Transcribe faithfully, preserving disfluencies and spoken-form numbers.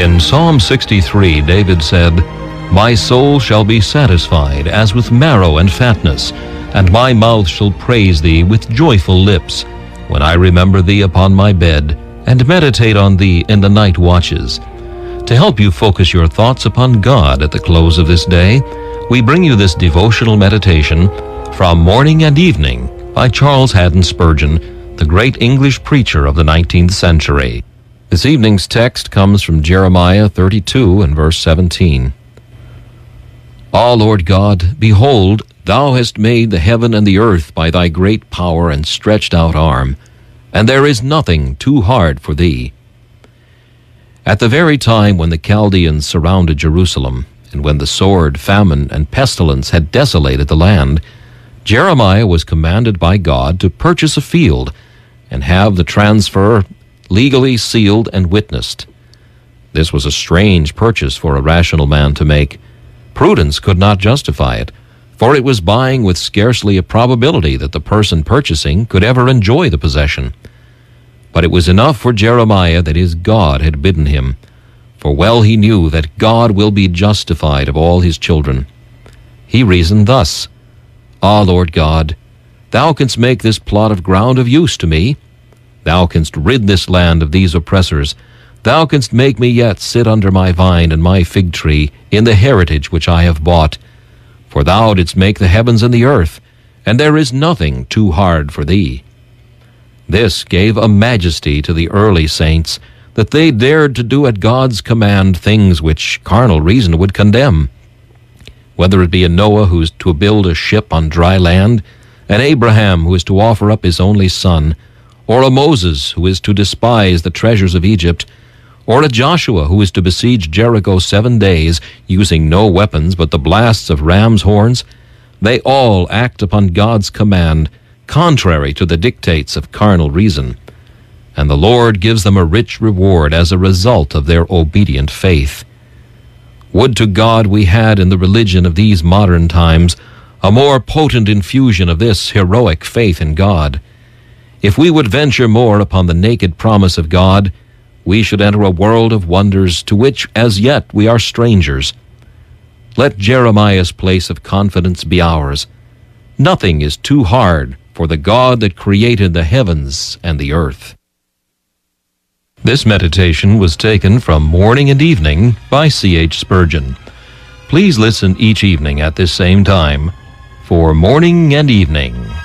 In Psalm sixty-three, David said, "My soul shall be satisfied as with marrow and fatness, and my mouth shall praise thee with joyful lips, when I remember thee upon my bed, and meditate on thee in the night watches." To help you focus your thoughts upon God at the close of this day, we bring you this devotional meditation from Morning and Evening by Charles Haddon Spurgeon, the great English preacher of the nineteenth century. This evening's text comes from Jeremiah thirty-two and verse seventeen. Ah, Lord God, behold, thou hast made the heaven and the earth by thy great power and stretched out arm, and there is nothing too hard for thee. At the very time when the Chaldeans surrounded Jerusalem, and when the sword, famine, and pestilence had desolated the land, Jeremiah was commanded by God to purchase a field and have the transfer legally sealed and witnessed. This was a strange purchase for a rational man to make. Prudence could not justify it, for it was buying with scarcely a probability that the person purchasing could ever enjoy the possession. But it was enough for Jeremiah that his God had bidden him, for well he knew that God will be justified of all his children. He reasoned thus, "Ah, Lord God, thou canst make this plot of ground of use to me. Thou canst rid this land of these oppressors. Thou canst make me yet sit under my vine and my fig tree in the heritage which I have bought. For thou didst make the heavens and the earth, and there is nothing too hard for thee." This gave a majesty to the early saints that they dared to do at God's command things which carnal reason would condemn. Whether it be a Noah who is to build a ship on dry land, an Abraham who is to offer up his only son, or a Moses who is to despise the treasures of Egypt, or a Joshua who is to besiege Jericho seven days, using no weapons but the blasts of ram's horns, they all act upon God's command, contrary to the dictates of carnal reason, and the Lord gives them a rich reward as a result of their obedient faith. Would to God we had in the religion of these modern times a more potent infusion of this heroic faith in God. If we would venture more upon the naked promise of God, we should enter a world of wonders to which as yet we are strangers. Let Jeremiah's place of confidence be ours. Nothing is too hard for the God that created the heavens and the earth. This meditation was taken from Morning and Evening by C H Spurgeon. Please listen each evening at this same time for Morning and Evening.